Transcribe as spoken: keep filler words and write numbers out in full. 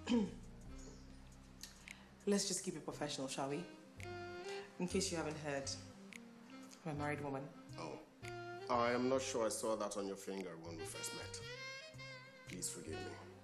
Let's just keep it professional, shall we? In case you haven't heard, I'm a married woman. Oh. I am not sure I saw that on your finger when we first met. Please forgive me.